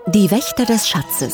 Die Wächter des Schatzes.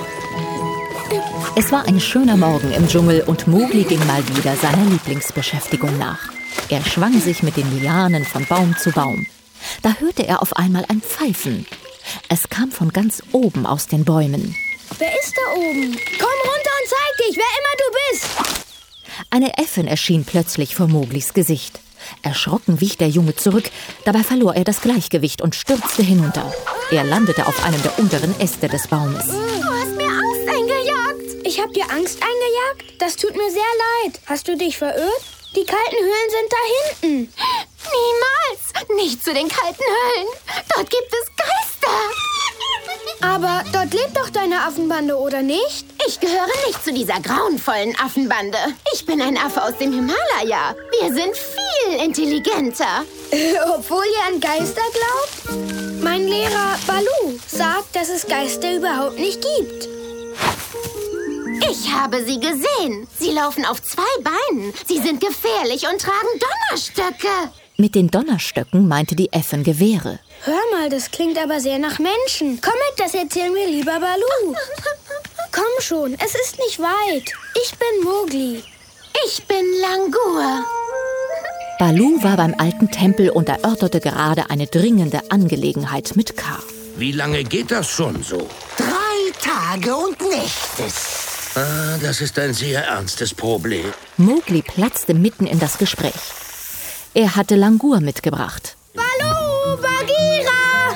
Es war ein schöner Morgen im Dschungel und Mowgli ging mal wieder seiner Lieblingsbeschäftigung nach. Er schwang sich mit den Lianen von Baum zu Baum. Da hörte er auf einmal ein Pfeifen. Es kam von ganz oben aus den Bäumen. Wer ist da oben? Komm runter und zeig dich, wer immer du bist! Eine Äffin erschien plötzlich vor Mowglis Gesicht. Erschrocken wich der Junge zurück, dabei verlor er das Gleichgewicht und stürzte hinunter. Er landete auf einem der unteren Äste des Baumes. Du hast mir Angst eingejagt. Ich hab dir Angst eingejagt? Das tut mir sehr leid. Hast du dich verirrt? Die kalten Höhlen sind da hinten. Niemals! Nicht zu den kalten Höhlen. Dort gibt es Geister. Aber dort lebt doch deine Affenbande, oder nicht? Ich gehöre nicht zu dieser grauenvollen Affenbande. Ich bin ein Affe aus dem Himalaya. Wir sind viel intelligenter. Obwohl ihr an Geister glaubt? Mein Lehrer Baloo sagt, dass es Geister überhaupt nicht gibt. Ich habe sie gesehen. Sie laufen auf 2 Beinen. Sie sind gefährlich und tragen Donnerstöcke. Mit den Donnerstöcken meinte die Äffin Gewehre. Hör mal, das klingt aber sehr nach Menschen. Komm mit, das erzählen wir lieber Baloo. Komm schon, es ist nicht weit. Ich bin Mowgli. Ich bin Langur. Baloo war beim alten Tempel und erörterte gerade eine dringende Angelegenheit mit Kaa. Wie lange geht das schon so? 3 Tage und Nächte. Ah, das ist ein sehr ernstes Problem. Mowgli platzte mitten in das Gespräch. Er hatte Langur mitgebracht. Baloo, Bagheera!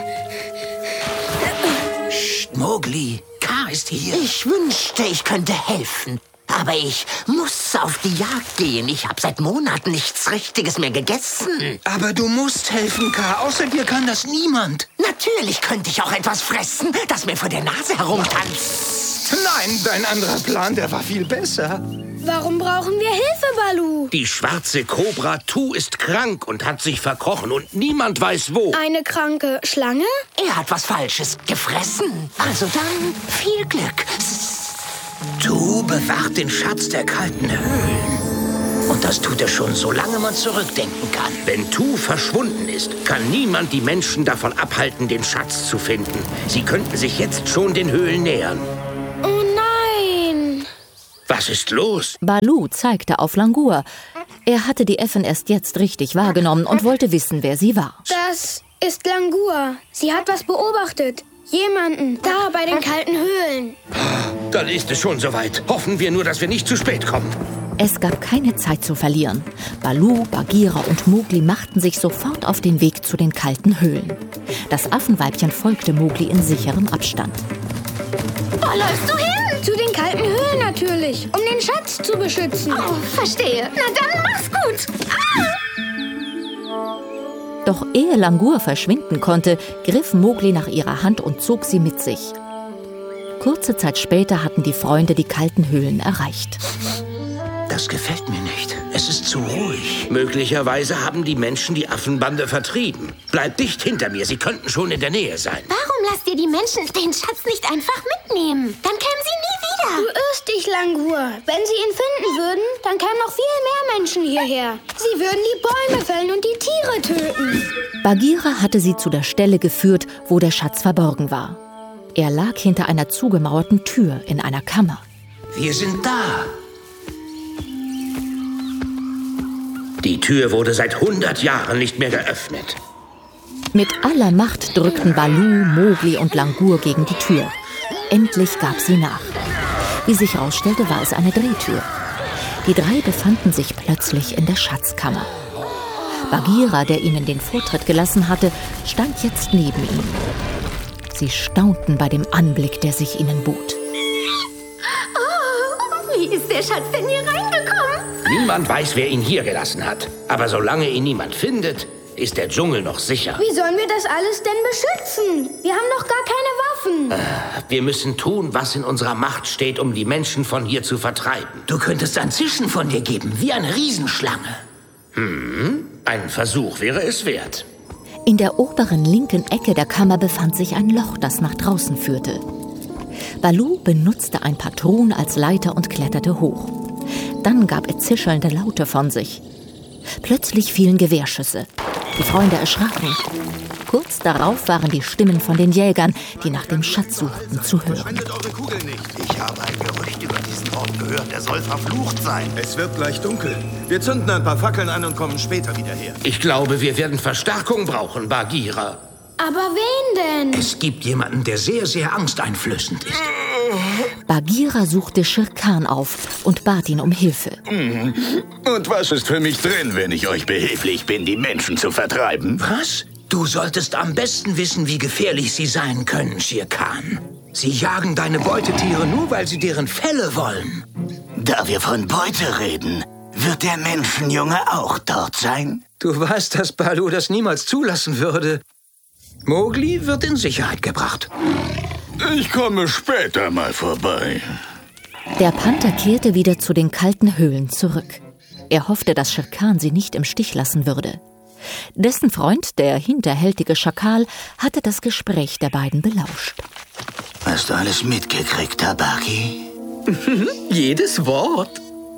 Psst, Mowgli, Kaa ist hier. Ich wünschte, ich könnte helfen. Aber ich muss auf die Jagd gehen. Ich habe seit Monaten nichts Richtiges mehr gegessen. Aber du musst helfen, Kaa. Außer dir kann das niemand. Natürlich könnte ich auch etwas fressen, das mir vor der Nase herumtanzt. Nein, dein anderer Plan, der war viel besser. Warum brauchen wir Hilfe, Baloo? Die schwarze Kobra Tu ist krank und hat sich verkrochen und niemand weiß wo. Eine kranke Schlange? Er hat was Falsches gefressen. Also dann viel Glück. Tu bewacht den Schatz der kalten Höhlen. Und das tut er schon, solange man zurückdenken kann. Wenn Tu verschwunden ist, kann niemand die Menschen davon abhalten, den Schatz zu finden. Sie könnten sich jetzt schon den Höhlen nähern. Oh nein! Was ist los? Baloo zeigte auf Langur. Er hatte die Äffin erst jetzt richtig wahrgenommen und wollte wissen, wer sie war. Das ist Langur. Sie hat was beobachtet. Jemanden. Da bei den kalten Höhlen. Dann ist es schon soweit. Hoffen wir nur, dass wir nicht zu spät kommen. Es gab keine Zeit zu verlieren. Baloo, Bagheera und Mowgli machten sich sofort auf den Weg zu den kalten Höhlen. Das Affenweibchen folgte Mowgli in sicherem Abstand. Wo läufst du hin? Zu den kalten Höhlen natürlich, um den Schatz zu beschützen. Oh, verstehe. Na dann mach's gut. Doch ehe Langur verschwinden konnte, griff Mowgli nach ihrer Hand und zog sie mit sich. Kurze Zeit später hatten die Freunde die kalten Höhlen erreicht. Das gefällt mir nicht. Es ist zu ruhig. Möglicherweise haben die Menschen die Affenbande vertrieben. Bleib dicht hinter mir, sie könnten schon in der Nähe sein. Warum lasst ihr die Menschen den Schatz nicht einfach mitnehmen? Dann kämen sie nie Du wieder. irrst dich, Langur. Wenn sie ihn finden würden, dann kämen noch viel mehr Menschen hierher. Sie würden die Bäume fällen und die Tiere töten. Bagheera hatte sie zu der Stelle geführt, wo der Schatz verborgen war. Er lag hinter einer zugemauerten Tür in einer Kammer. Wir sind da. Die Tür wurde seit 100 Jahren nicht mehr geöffnet. Mit aller Macht drückten Baloo, Mowgli und Langur gegen die Tür. Endlich gab sie nach. Wie sich herausstellte, war es eine Drehtür. Die 3 befanden sich plötzlich in der Schatzkammer. Bagheera, der ihnen den Vortritt gelassen hatte, stand jetzt neben ihnen. Sie staunten bei dem Anblick, der sich ihnen bot. Wie ist der Schatz denn hier reingekommen? Niemand weiß, wer ihn hier gelassen hat. Aber solange ihn niemand findet, ist der Dschungel noch sicher. Wie sollen wir das alles denn beschützen? Wir haben noch gar keine Waffen. Wir müssen tun, was in unserer Macht steht, um die Menschen von hier zu vertreiben. Du könntest ein Zischen von dir geben, wie eine Riesenschlange. Ein Versuch wäre es wert. In der oberen linken Ecke der Kammer befand sich ein Loch, das nach draußen führte. Baloo benutzte ein paar Truhen als Leiter und kletterte hoch. Dann gab er zischelnde Laute von sich. Plötzlich fielen Gewehrschüsse. Die Freunde erschraken. Kurz darauf waren die Stimmen von den Jägern, die nach dem Schatz suchten, zu hören. Verschwendet eure Kugeln nicht. Ich habe ein Gerücht über diesen Ort gehört. Er soll verflucht sein. Es wird gleich dunkel. Wir zünden ein paar Fackeln an und kommen später wieder her. Ich glaube, wir werden Verstärkung brauchen, Bagheera. Aber wen denn? Es gibt jemanden, der sehr, sehr angsteinflößend ist. Bagheera suchte Shere Khan auf und bat ihn um Hilfe. Und was ist für mich drin, wenn ich euch behilflich bin, die Menschen zu vertreiben? Was? Du solltest am besten wissen, wie gefährlich sie sein können, Shere Khan. Sie jagen deine Beutetiere nur, weil sie deren Felle wollen. Da wir von Beute reden, wird der Menschenjunge auch dort sein? Du weißt, dass Baloo das niemals zulassen würde. Mowgli wird in Sicherheit gebracht. Ich komme später mal vorbei. Der Panther kehrte wieder zu den kalten Höhlen zurück. Er hoffte, dass Shere Khan sie nicht im Stich lassen würde. Dessen Freund, der hinterhältige Schakal, hatte das Gespräch der beiden belauscht. Hast du alles mitgekriegt, Tabaki? Jedes Wort.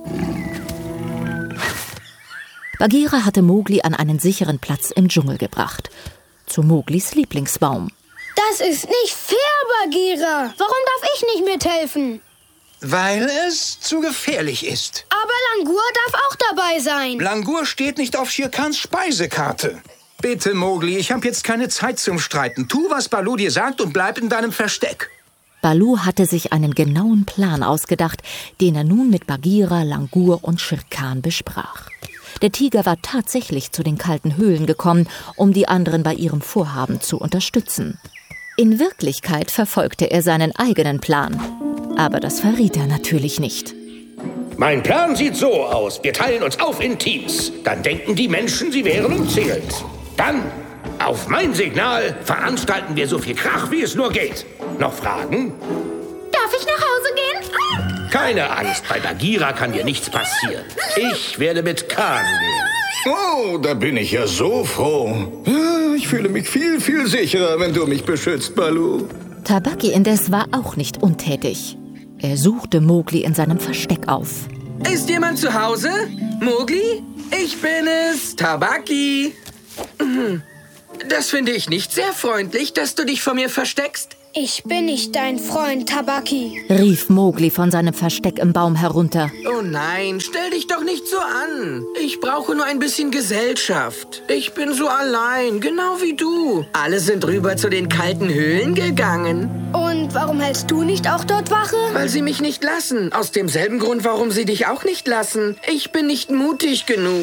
Bagheera hatte Mowgli an einen sicheren Platz im Dschungel gebracht. Zu Mowglis Lieblingsbaum. Das ist nicht fair, Bagheera. Warum darf ich nicht mithelfen? Weil es zu gefährlich ist. Aber Langur darf auch dabei sein. Langur steht nicht auf Shere Khans Speisekarte. Bitte, Mowgli, ich habe jetzt keine Zeit zum Streiten. Tu, was Baloo dir sagt und bleib in deinem Versteck. Baloo hatte sich einen genauen Plan ausgedacht, den er nun mit Bagheera, Langur und Shere Khan besprach. Der Tiger war tatsächlich zu den kalten Höhlen gekommen, um die anderen bei ihrem Vorhaben zu unterstützen. In Wirklichkeit verfolgte er seinen eigenen Plan. Aber das verriet er natürlich nicht. Mein Plan sieht so aus. Wir teilen uns auf in Teams. Dann denken die Menschen, sie wären umzingelt. Dann, auf mein Signal, veranstalten wir so viel Krach, wie es nur geht. Noch Fragen? Darf ich nach Hause gehen? Keine Angst, bei Bagheera kann dir nichts passieren. Ich werde mit Khan gehen. Oh, da bin ich ja so froh. Ja, ich fühle mich viel, viel sicherer, wenn du mich beschützt, Baloo. Tabaki indes war auch nicht untätig. Er suchte Mowgli in seinem Versteck auf. Ist jemand zu Hause? Mowgli? Ich bin es, Tabaki. Das finde ich nicht sehr freundlich, dass du dich vor mir versteckst. Ich bin nicht dein Freund, Tabaki. Rief Mowgli von seinem Versteck im Baum herunter. Oh nein, stell dich doch nicht so an. Ich brauche nur ein bisschen Gesellschaft. Ich bin so allein, genau wie du. Alle sind rüber zu den kalten Höhlen gegangen. Und warum hältst du nicht auch dort Wache? Weil sie mich nicht lassen. Aus demselben Grund, warum sie dich auch nicht lassen. Ich bin nicht mutig genug.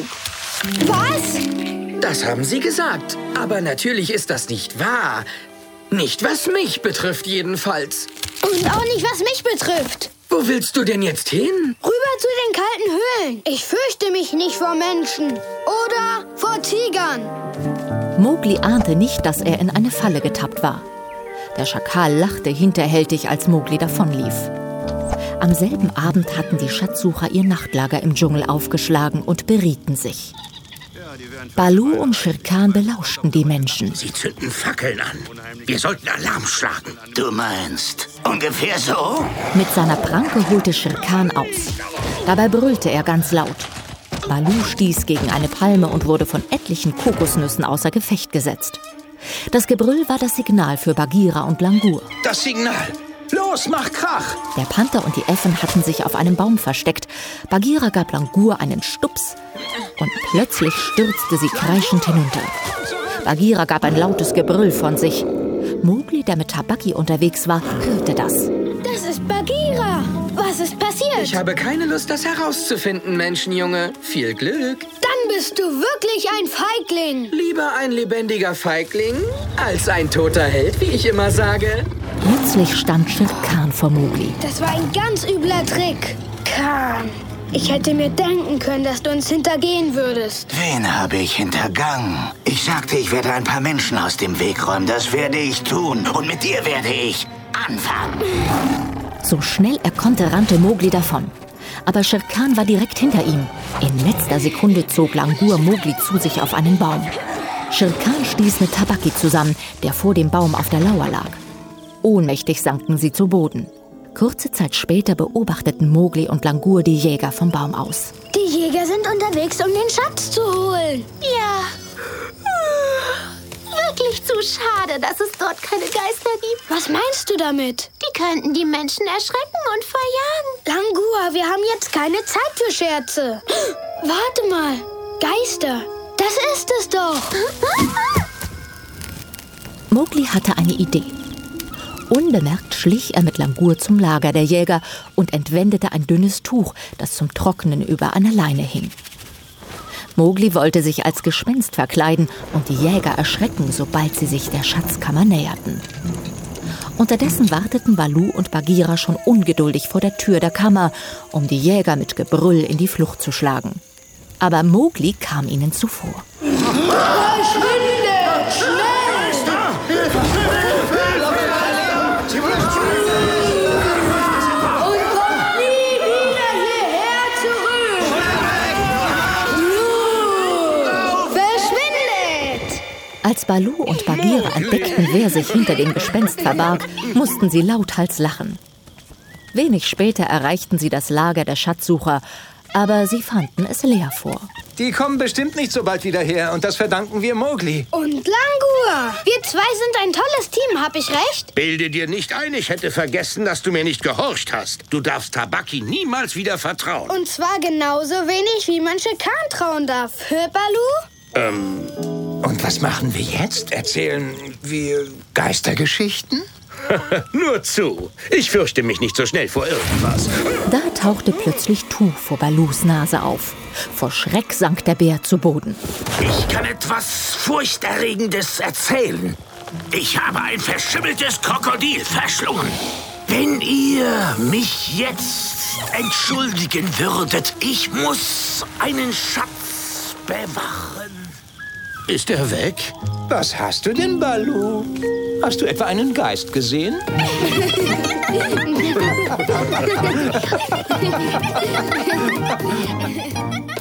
Was? Das haben sie gesagt. Aber natürlich ist das nicht wahr. Nicht, was mich betrifft jedenfalls. Und auch nicht, was mich betrifft. Wo willst du denn jetzt hin? Rüber zu den kalten Höhlen. Ich fürchte mich nicht vor Menschen. Oder vor Tigern. Mowgli ahnte nicht, dass er in eine Falle getappt war. Der Schakal lachte hinterhältig, als Mowgli davonlief. Am selben Abend hatten die Schatzsucher ihr Nachtlager im Dschungel aufgeschlagen und berieten sich. Baloo und Shere Khan belauschten die Menschen. Sie zünden Fackeln an. Wir sollten Alarm schlagen. Du meinst ungefähr so? Mit seiner Pranke holte Shere Khan aus. Dabei brüllte er ganz laut. Baloo stieß gegen eine Palme und wurde von etlichen Kokosnüssen außer Gefecht gesetzt. Das Gebrüll war das Signal für Bagheera und Langur. Das Signal. Los, mach Krach! Der Panther und die Äffen hatten sich auf einem Baum versteckt. Bagheera gab Langur einen Stups und plötzlich stürzte sie kreischend hinunter. Bagheera gab ein lautes Gebrüll von sich. Mowgli, der mit Tabaki unterwegs war, hörte das. Das ist Bagheera. Was ist passiert? Ich habe keine Lust, das herauszufinden, Menschenjunge. Viel Glück. Dann bist du wirklich ein Feigling. Lieber ein lebendiger Feigling als ein toter Held, wie ich immer sage. Plötzlich stand Shere Khan vor Mowgli. Das war ein ganz übler Trick. Khan, ich hätte mir denken können, dass du uns hintergehen würdest. Wen habe ich hintergangen? Ich sagte, ich werde ein paar Menschen aus dem Weg räumen. Das werde ich tun. Und mit dir werde ich anfangen. So schnell er konnte, rannte Mowgli davon. Aber Shere Khan war direkt hinter ihm. In letzter Sekunde zog Langur Mowgli zu sich auf einen Baum. Shere Khan stieß mit Tabaki zusammen, der vor dem Baum auf der Lauer lag. Ohnmächtig sanken sie zu Boden. Kurze Zeit später beobachteten Mowgli und Langur die Jäger vom Baum aus. Die Jäger sind unterwegs, um den Schatz zu holen. Ja. wirklich zu schade, dass es dort keine Geister gibt. Was meinst du damit? Die könnten die Menschen erschrecken und verjagen. Langua, wir haben jetzt keine Zeit für Scherze. Warte mal. Geister. Das ist es doch. Mowgli hatte eine Idee. Unbemerkt schlich er mit Langur zum Lager der Jäger und entwendete ein dünnes Tuch, das zum Trocknen über einer Leine hing. Mowgli wollte sich als Gespenst verkleiden und die Jäger erschrecken, sobald sie sich der Schatzkammer näherten. Unterdessen warteten Baloo und Bagheera schon ungeduldig vor der Tür der Kammer, um die Jäger mit Gebrüll in die Flucht zu schlagen. Aber Mowgli kam ihnen zuvor. Als Baloo und Bagheera entdeckten, wer sich hinter dem Gespenst verbarg, mussten sie lauthals lachen. Wenig später erreichten sie das Lager der Schatzsucher, aber sie fanden es leer vor. Die kommen bestimmt nicht so bald wieder her und das verdanken wir Mowgli. Und Langur. Wir zwei sind ein tolles Team, hab ich recht? Bilde dir nicht ein, ich hätte vergessen, dass du mir nicht gehorcht hast. Du darfst Tabaki niemals wieder vertrauen. Und zwar genauso wenig, wie man Shere Khan trauen darf. Hör, Baloo? Und was machen wir jetzt? Erzählen wir Geistergeschichten? Nur zu. Ich fürchte mich nicht so schnell vor irgendwas. Da tauchte plötzlich Tu vor Baloos Nase auf. Vor Schreck sank der Bär zu Boden. Ich kann etwas Furchterregendes erzählen. Ich habe ein verschimmeltes Krokodil verschlungen. Wenn ihr mich jetzt entschuldigen würdet, ich muss einen Schatz bewachen. Ist er weg? Was hast du denn, Baloo? Hast du etwa einen Geist gesehen?